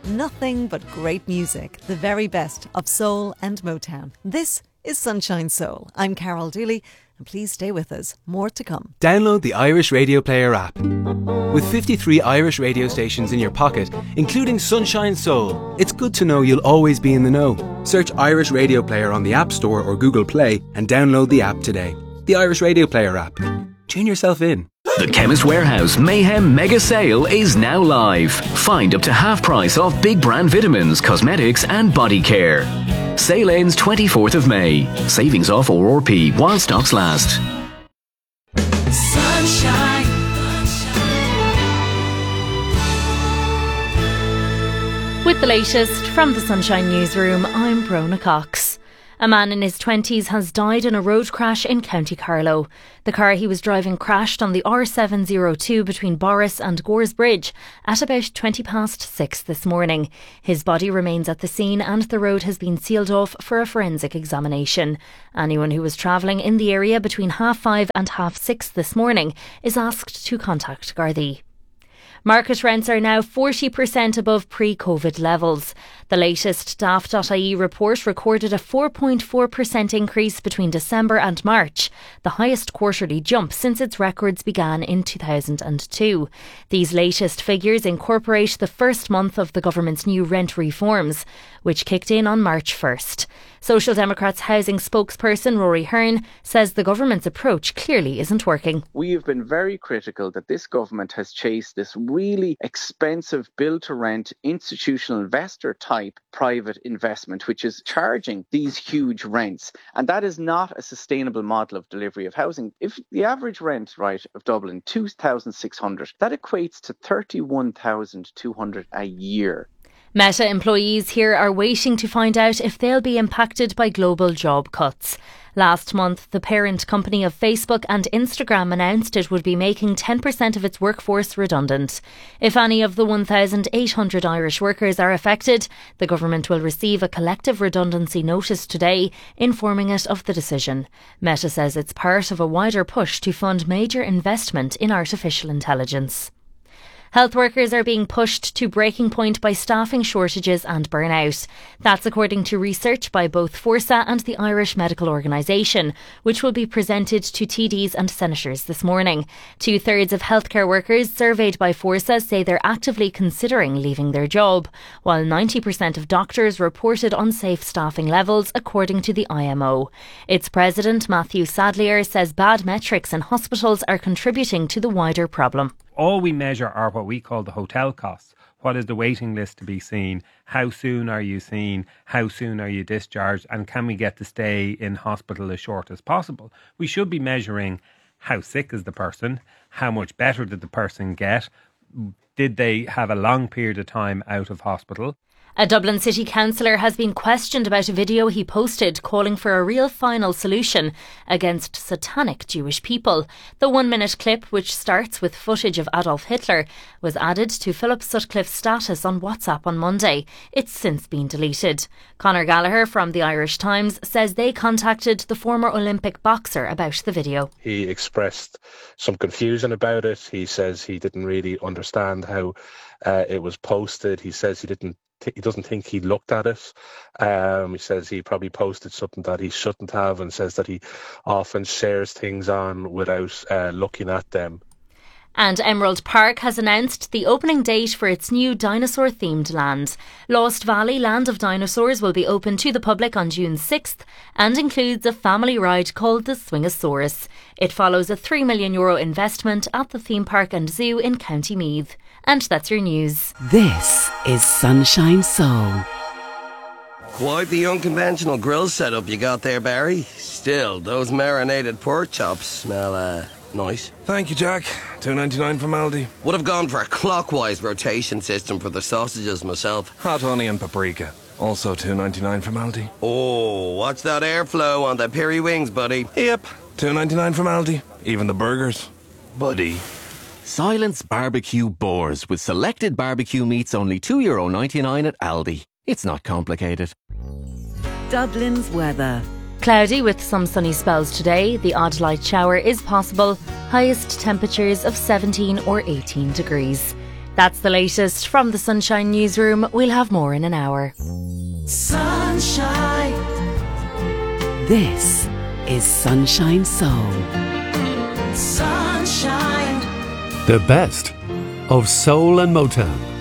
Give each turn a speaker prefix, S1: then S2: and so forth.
S1: Nothing but great music, the very best of soul and Motown. This is Sunshine Soul. I'm Carol Dooley, and please stay with us. More to come.
S2: Download the Irish Radio Player app. With 53 Irish radio stations in your pocket, including Sunshine Soul, it's good to know you'll always be in the know. Search Irish Radio Player on the App Store or Google Play and download the app today. The Irish Radio Player app. Tune yourself in.
S3: The Chemist Warehouse Mayhem Mega Sale is now live. Find up to half price off big brand vitamins, cosmetics and body care. Sale ends 24th of May. Savings off ORP while stocks last.
S4: Sunshine.
S5: With the latest from the Sunshine Newsroom, I'm Brona Cox. A man in his 20s has died in a road crash in County Carlow. The car he was driving crashed on the R702 between Boris and Gores Bridge at about 6:20 this morning. His body remains at the scene and the road has been sealed off for a forensic examination. Anyone who was travelling in the area between 5:30 and 6:30 this morning is asked to contact Gardaí. Market rents are now 40% above pre-COVID levels. The latest Daft.ie report recorded a 4.4% increase between December and March, the highest quarterly jump since its records began in 2002. These latest figures incorporate the first month of the government's new rent reforms, which kicked in on March 1st. Social Democrats housing spokesperson Rory Hearn says the government's approach clearly isn't working.
S6: We have been very critical that this government has chased this really expensive build-to-rent institutional investor type private investment, which is charging these huge rents. And that is not a sustainable model of delivery of housing. If the average rent, of Dublin, 2,600, that equates to 31,200 a year.
S5: Meta employees here are waiting to find out if they'll be impacted by global job cuts. Last month, the parent company of Facebook and Instagram announced it would be making 10% of its workforce redundant. If any of the 1,800 Irish workers are affected, the government will receive a collective redundancy notice today, informing it of the decision. Meta says it's part of a wider push to fund major investment in artificial intelligence. Health workers are being pushed to breaking point by staffing shortages and burnout. That's according to research by both Forsa and the Irish Medical Organisation, which will be presented to TDs and senators this morning. 2/3 of healthcare workers surveyed by Forsa say they're actively considering leaving their job, while 90% of doctors reported unsafe staffing levels, according to the IMO. Its president, Matthew Sadlier, says bad metrics in hospitals are contributing to the wider problem.
S7: All we measure are what we call the hotel costs. What is the waiting list to be seen? How soon are you seen? How soon are you discharged? And can we get to stay in hospital as short as possible? We should be measuring how sick is the person? How much better did the person get? Did they have a long period of time out of hospital?
S5: A Dublin City Councillor has been questioned about a video he posted calling for a real final solution against satanic Jewish people. The 1-minute clip, which starts with footage of Adolf Hitler, was added to Philip Sutcliffe's status on WhatsApp on Monday. It's since been deleted. Conor Gallagher from the Irish Times says they contacted the former Olympic boxer about the video.
S8: He expressed some confusion about it. He says he didn't really understand how it was posted. He says he doesn't think he looked at it. He says he probably posted something that he shouldn't have, and says that he often shares things on without looking at them.
S5: And Emerald Park has announced the opening date for its new dinosaur-themed land. Lost Valley Land of Dinosaurs will be open to the public on June 6th and includes a family ride called the Swingosaurus. It follows a €3 million investment at the theme park and zoo in County Meath. And that's your news.
S9: This is Sunshine Soul.
S10: Quite the unconventional grill setup you got there, Barry. Still, those marinated pork chops smell, nice.
S11: Thank you, Jack. $2.99 from Aldi.
S10: Would have gone for a clockwise rotation system for the sausages myself.
S11: Hot honey and paprika. Also $2.99 from Aldi.
S10: Oh, watch that airflow on the peri wings, buddy.
S11: Yep. $2.99 from Aldi. Even the burgers. Buddy.
S12: Silence Barbecue Boars with selected barbecue meats only €2.99 at Aldi. It's not complicated.
S9: Dublin's weather.
S5: Cloudy with some sunny spells today. The odd light shower is possible. Highest temperatures of 17 or 18 degrees. That's the latest from the Sunshine Newsroom. We'll have more in an hour.
S9: Sunshine. This is Sunshine Soul.
S4: Sunshine.
S13: The best of soul and Motown.